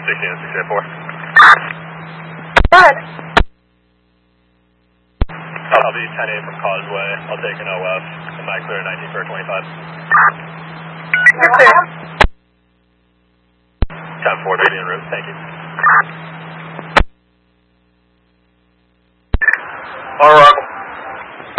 16 and 684. Good. I'll be 10-8 from Causeway. I'll take an OF. Am I clear 19 for 25? You're clear. 10-4, baby en route. Thank you. All right.